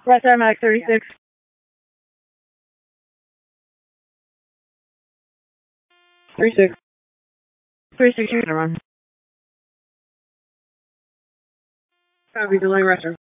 West Max 36. 36. 36, you're gonna run. Copy, delaying restaurant.